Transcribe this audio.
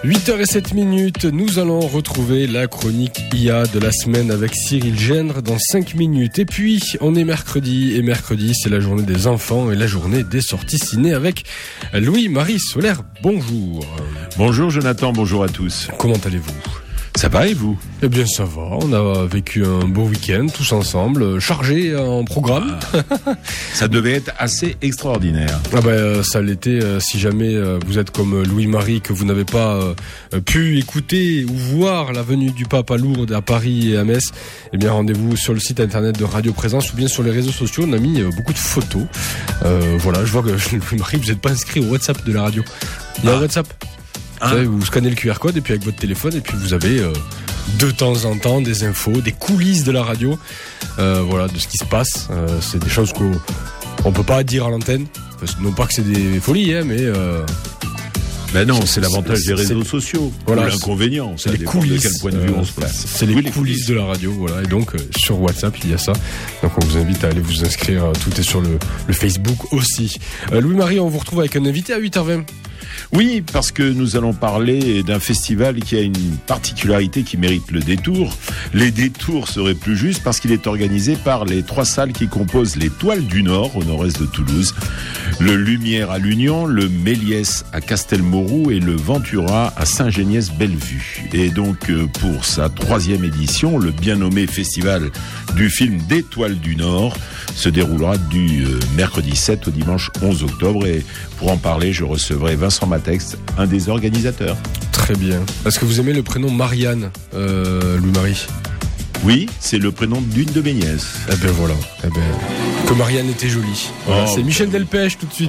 8h07, nous allons retrouver la chronique IA de la semaine avec Cyril Gendre dans 5 minutes. Et puis, on est mercredi, et mercredi, c'est la journée des enfants et la journée des sorties ciné avec Louis-Marie Solaire. Bonjour. Bonjour Jonathan, bonjour à tous. Comment allez-vous ? Ça va et vous ? Eh bien ça va, on a vécu un beau week-end tous ensemble, chargé en programme. Ça devait être assez extraordinaire. Ça l'était si jamais vous êtes comme Louis-Marie, que vous n'avez pas pu écouter ou voir la venue du pape à Lourdes, à Paris et à Metz. Eh bien rendez-vous sur le site internet de Radio Présence ou bien sur les réseaux sociaux, on a mis beaucoup de photos. Voilà, je vois que Louis-Marie, vous n'êtes pas inscrit au WhatsApp de la radio. Il y a un WhatsApp. Vous savez, vous scannez le QR code et puis avec votre téléphone et puis vous avez de temps en temps des infos, des coulisses de la radio, voilà, de ce qui se passe. C'est des choses qu'on peut pas dire à l'antenne. Non pas que c'est des folies, hein, mais ben non, c'est l'avantage des réseaux sociaux. Voilà, l'inconvénient, c'est les coulisses. De quel point de vue on se place. C'est les coulisses de la radio, voilà. Et donc sur WhatsApp il y a ça. Donc on vous invite à aller vous inscrire. Tout est sur le Facebook aussi. Louis-Marie, on vous retrouve avec un invité à 8h20. Oui, parce que nous allons parler d'un festival qui a une particularité qui mérite le détour. Les détours seraient plus justes parce qu'il est organisé par les 3 salles qui composent l'Étoile du Nord, au nord-est de Toulouse, le Lumière à l'Union, le Méliès à Castelmourou et le Ventura à Saint-Géniès-Bellevue. Et donc, pour sa 3e édition, le bien nommé festival du film d'Étoile du Nord se déroulera du mercredi 7 au dimanche 11 octobre. Et pour en parler, je recevrai Vincent Matex, un des organisateurs. Très bien. Est-ce que vous aimez le prénom Marianne, Louis-Marie ? Oui, c'est le prénom d'une de mes nièces. Eh bien voilà. Que Marianne était jolie. Voilà, c'est Michel Delpech tout de suite.